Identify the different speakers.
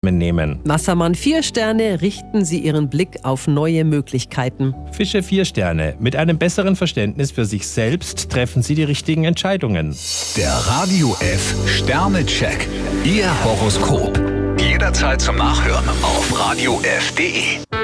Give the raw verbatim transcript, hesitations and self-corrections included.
Speaker 1: Maßnahmen nehmen.
Speaker 2: Wassermann vier Sterne, richten Sie Ihren Blick auf neue Möglichkeiten.
Speaker 1: Fische vier Sterne. Mit einem besseren Verständnis für sich selbst treffen Sie die richtigen Entscheidungen.
Speaker 3: Der Radio F Sternecheck. Ihr Horoskop. Jederzeit zum Nachhören auf radio f punkt de.